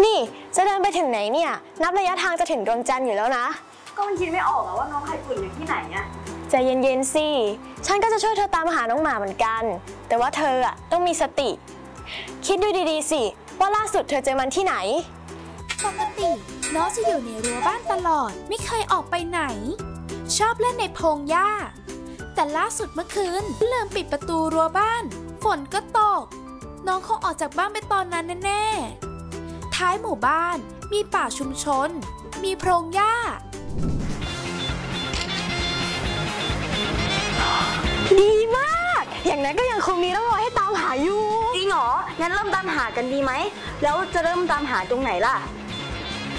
นี่จะเดินไปถึงไหนเนี่ยนับระยะทางจะถึงดวงจันทร์อยู่แล้วนะก็มันคิดไม่ออกว่าน้องไข่ฝุ่นอยู่ที่ไหนอะใจเย็นๆสิฉันก็จะช่วยเธอตามหาน้องหมาเหมือนกันแต่ว่าเธออะต้องมีสติคิดดูดีๆสิว่าล่าสุดเธอเจอมันที่ไหนปกติน้องจะอยู่ในรั้วบ้านตลอดไม่เคยออกไปไหนชอบเล่นในพงหญ้าแต่ล่าสุดเมื่อคืนลืมปิดประตูรั้วบ้านฝนก็ตกน้องคงออกจากบ้านไปตอนนั้นแน่ๆท้ายหมู่บ้านมีป่าชุมชนมีพงหญ้าดีมากอย่างนั้นก็ยังคงมีร่องรอยให้ตามหาอยู่จริงเหรองั้นเริ่มตามหากันดีไหมแล้วจะเริ่มตามหาตรงไหนล่ะ